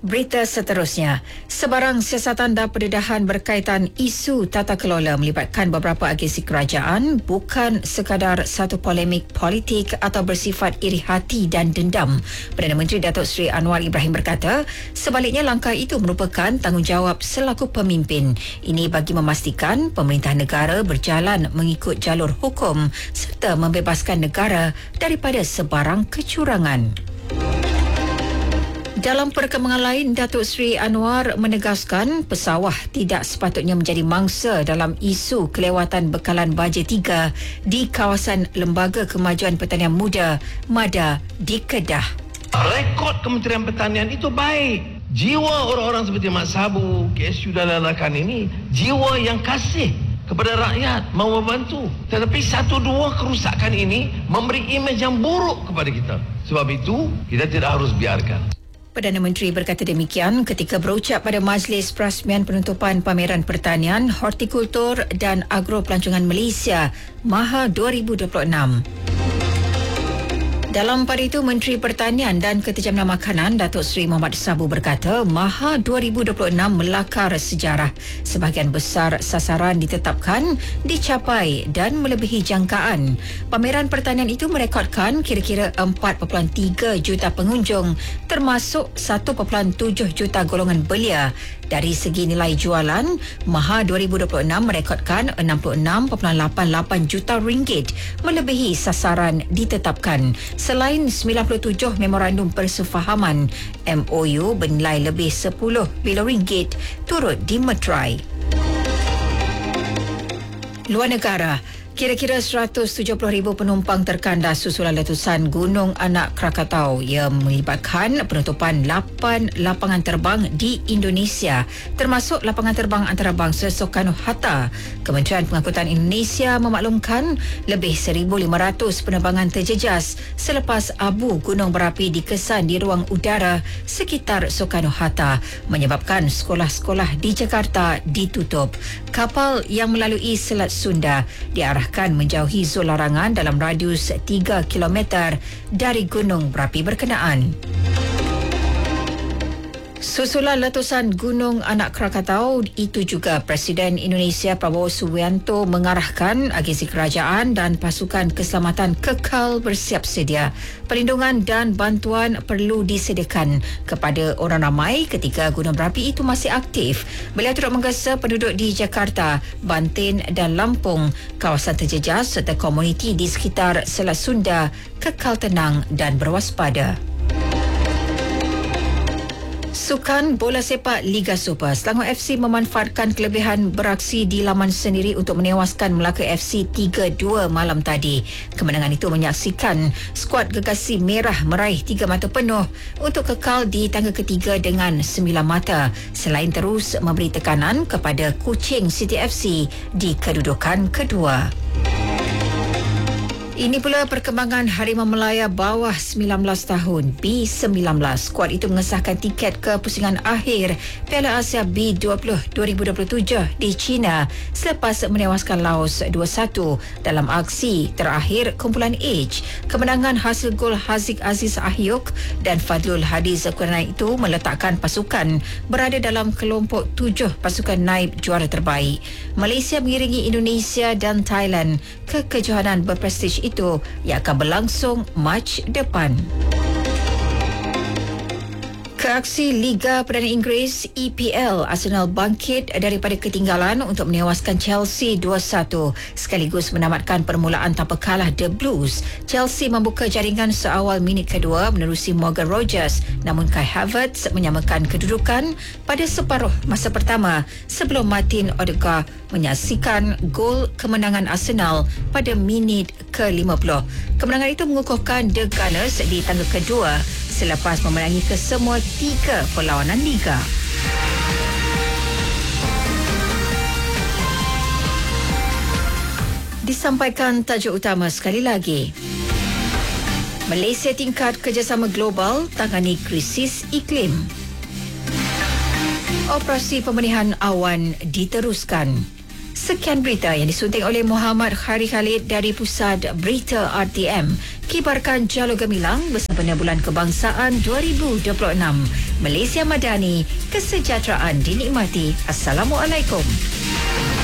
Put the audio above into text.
Berita seterusnya, sebarang siasatan dan pendedahan berkaitan isu tata kelola melibatkan beberapa agensi kerajaan bukan sekadar satu polemik politik atau bersifat iri hati dan dendam. Perdana Menteri Datuk Seri Anwar Ibrahim berkata, sebaliknya langkah itu merupakan tanggungjawab selaku pemimpin. Ini bagi memastikan pemerintah negara berjalan mengikut jalur hukum serta membebaskan negara daripada sebarang kecurangan. Dalam perkembangan lain, Datuk Seri Anwar menegaskan pesawah tidak sepatutnya menjadi mangsa dalam isu kelewatan bekalan baja 3 di kawasan Lembaga Kemajuan Pertanian Muda MADA di Kedah. Rekod Kementerian Pertanian itu baik. Jiwa orang-orang seperti Mat Sabu, KSU dan rakan ini, jiwa yang kasih kepada rakyat, mau membantu. Tetapi satu dua kerusakan ini memberi imej yang buruk kepada kita. Sebab itu, kita tidak harus biarkan. Perdana Menteri berkata demikian ketika berucap pada Majlis Perasmian Penutupan Pameran Pertanian, Hortikultur dan Agro Pelancongan Malaysia MAHA 2026. Dalam pada itu, Menteri Pertanian dan Ketajaman Makanan Datuk Seri Mohamad Sabu berkata, MAHA 2026 melakar sejarah. Sebahagian besar sasaran ditetapkan, dicapai dan melebihi jangkaan. Pameran pertanian itu merekodkan kira-kira 4.3 juta pengunjung, termasuk 1.7 juta golongan belia. Dari segi nilai jualan, MAHA 2026 merekodkan 66.88 juta ringgit, melebihi sasaran ditetapkan. Selain 97 memorandum persefahaman, MOU bernilai lebih 10 bilion ringgit turut dimeterai. Luar negara, kira-kira 170,000 penumpang terkandas susulan letusan Gunung Anak Krakatau yang melibatkan penutupan 8 lapangan terbang di Indonesia, termasuk lapangan terbang antarabangsa Soekarno-Hatta. Kementerian Pengangkutan Indonesia memaklumkan lebih 1,500 penerbangan terjejas selepas abu gunung berapi dikesan di ruang udara sekitar Soekarno-Hatta, menyebabkan sekolah-sekolah di Jakarta ditutup. Kapal yang melalui Selat Sunda diarahkan menjauhi zon larangan dalam radius 3 km dari gunung berapi berkenaan. Susulan letusan Gunung Anak Krakatau itu juga Presiden Indonesia Prabowo Subianto mengarahkan agensi kerajaan dan pasukan keselamatan kekal bersiap sedia. Perlindungan dan bantuan perlu disediakan kepada orang ramai ketika gunung berapi itu masih aktif. Beliau turut menggesa penduduk di Jakarta, Banten dan Lampung, kawasan terjejas serta komuniti di sekitar Selat Sunda kekal tenang dan berwaspada. Sukan bola sepak Liga Super, Selangor FC memanfaatkan kelebihan beraksi di laman sendiri untuk menewaskan Melaka FC 3-2 malam tadi. Kemenangan itu menyaksikan skuad Gegasi Merah meraih 3 mata penuh untuk kekal di tangga ketiga dengan 9 mata, selain terus memberi tekanan kepada Kuching City FC di kedudukan kedua. Ini pula perkembangan Harimau Melaya bawah 19 tahun B19. Skuad itu mengesahkan tiket ke pusingan akhir Piala Asia B20 2027 di China selepas menewaskan Laos 2-1 dalam aksi terakhir kumpulan H. Kemenangan hasil gol Haziq Aziz Ahyuk dan Fadlul Hadiz Quran itu meletakkan pasukan berada dalam kelompok 7 pasukan naib juara terbaik. Malaysia mengiringi Indonesia dan Thailand ke kejohanan berprestij itu yang akan berlangsung Mac depan. Keaksi Liga Perdana Inggeris EPL, Arsenal bangkit daripada ketinggalan untuk menewaskan Chelsea 2-1 sekaligus menamatkan permulaan tanpa kalah The Blues. Chelsea membuka jaringan seawal minit kedua menerusi Morgan Rogers, namun Kai Havertz menyamakan kedudukan pada separuh masa pertama sebelum Martin Odegaard menyaksikan gol kemenangan Arsenal pada minit ke-50. Kemenangan itu mengukuhkan The Gunners di tangga kedua selepas memenangi kesemua 3 perlawanan Liga. Disampaikan tajuk utama sekali lagi. Malaysia tingkat kerjasama global tangani krisis iklim. Operasi pemenihan awan diteruskan. Sekian berita yang disunting oleh Muhammad Khari Khalid dari Pusat Berita RTM. Kibarkan Jalur Gemilang bersempena Bulan Kebangsaan 2026. Malaysia Madani, kesejahteraan dinikmati. Assalamualaikum.